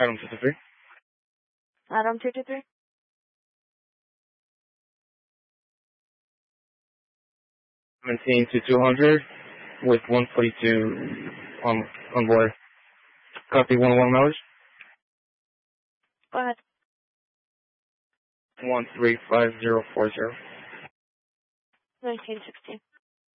Item 53. Item 53. Maintain to 200 with 142 on board. Copy 101 mileage. Go ahead. 135040. 1960.